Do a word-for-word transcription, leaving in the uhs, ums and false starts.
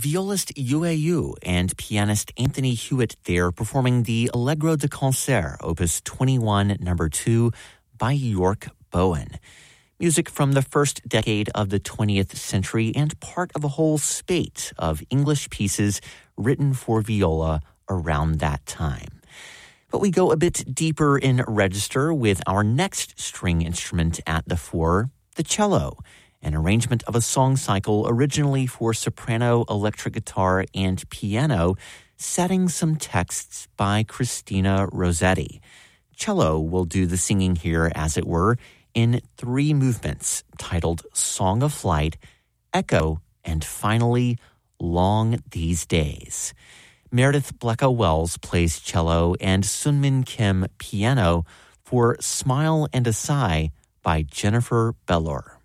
Violist Yue Yu and pianist Anthony Hewitt there performing the Allegro de Concert, Opus twenty-one, number two, by York Bowen. Music from the first decade of the twentieth century and part of a whole spate of English pieces written for viola around that time. But we go a bit deeper in register with our next string instrument at the fore, the cello, an arrangement of a song cycle originally for soprano, electric guitar, and piano, setting some texts by Christina Rossetti. Cello will do the singing here, as it were, in three movements titled Song of Flight, Echo, and finally, Long These Days. Meredith Blecka-Wells plays cello and Sunmin Kim piano for Smile and a Sigh by Jennifer Bellor.